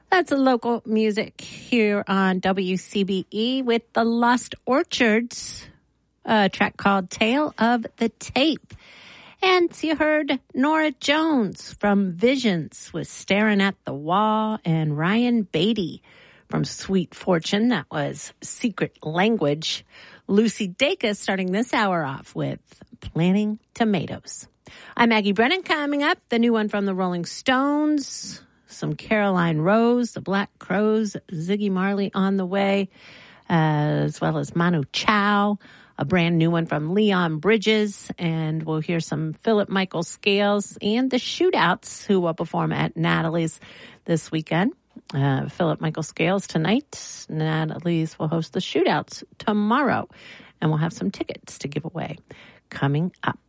That's local music here on WCBE with the Lost Orchards, a track called Tale of the Tape. And you heard Nora Jones from Visions with Staring at the Wall, and Ryan Beatty from Sweet Fortune. That was Secret Language. Lucy Dacus starting this hour off with Planting Tomatoes. I'm Maggie Brennan. Coming up, the new one from the Rolling Stones, some Caroline Rose, the Black Crowes, Ziggy Marley on the way, as well as Manu Chao, a brand new one from Leon Bridges, and we'll hear some Philip Michael Scales and the Shootouts, who will perform at Natalie's this weekend. Philip Michael Scales tonight. Natalie's will host the Shootouts tomorrow, and we'll have some tickets to give away coming up.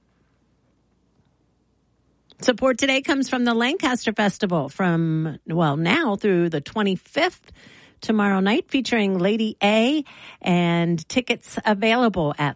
Support today comes from the Lancaster Festival from, now through the 25th, tomorrow night, featuring Lady A, and tickets available at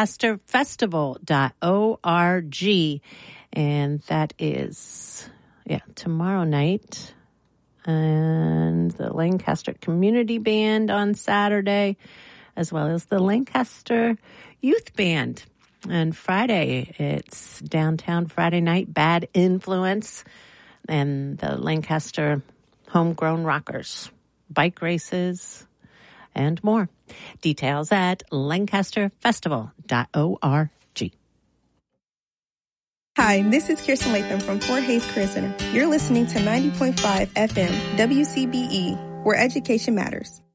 lancasterfestival.org. And that is, tomorrow night. And the Lancaster Community Band on Saturday, as well as the Lancaster Youth Band. And Friday, it's Downtown Friday Night, Bad Influence, and the Lancaster Homegrown Rockers, bike races, and more. Details at lancasterfestival.org. Hi, this is Kirsten Latham from Fort Hays Career Center. You're listening to 90.5 FM WCBE, where education matters.